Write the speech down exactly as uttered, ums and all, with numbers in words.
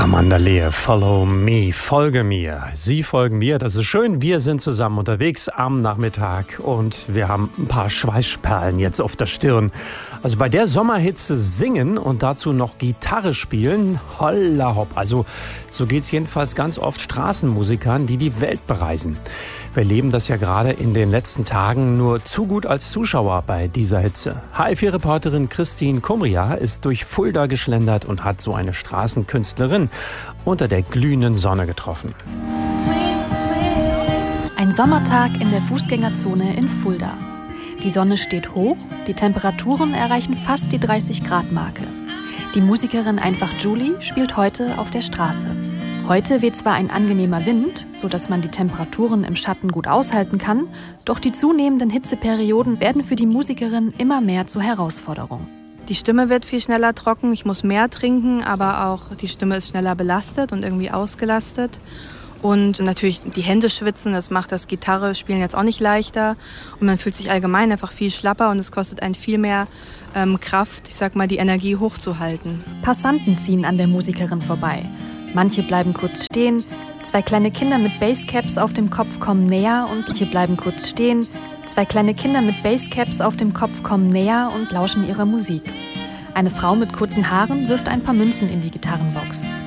Amanda Lear, Follow Me, folge mir. Sie folgen mir, das ist schön. Wir sind zusammen unterwegs am Nachmittag und wir haben ein paar Schweißperlen jetzt auf der Stirn. Also bei der Sommerhitze singen und dazu noch Gitarre spielen, holla hopp. Also so geht's jedenfalls ganz oft Straßenmusikern, die die Welt bereisen. Wir erleben das ja gerade in den letzten Tagen nur zu gut als Zuschauer bei dieser Hitze. H F vier-Reporterin Christine Kumria ist durch Fulda geschlendert und hat so eine Straßenkünstlerin unter der glühenden Sonne getroffen. Ein Sommertag in der Fußgängerzone in Fulda. Die Sonne steht hoch, die Temperaturen erreichen fast die dreißig Grad Marke. Die Musikerin Einfach Julie spielt heute auf der Straße. Heute weht zwar ein angenehmer Wind, sodass man die Temperaturen im Schatten gut aushalten kann, doch die zunehmenden Hitzeperioden werden für die Musikerin immer mehr zur Herausforderung. Die Stimme wird viel schneller trocken, ich muss mehr trinken, aber auch die Stimme ist schneller belastet und irgendwie ausgelastet. Und natürlich die Hände schwitzen, das macht das Gitarre-Spielen jetzt auch nicht leichter. Und man fühlt sich allgemein einfach viel schlapper und es kostet einen viel mehr ähm, Kraft, ich sag mal, die Energie hochzuhalten. Passanten ziehen an der Musikerin vorbei. Manche bleiben kurz stehen, zwei kleine Kinder mit Basecaps auf dem Kopf kommen näher und manche bleiben kurz stehen. Zwei kleine Kinder mit Basecaps auf dem Kopf kommen näher und lauschen ihrer Musik. Eine Frau mit kurzen Haaren wirft ein paar Münzen in die Gitarrenbox.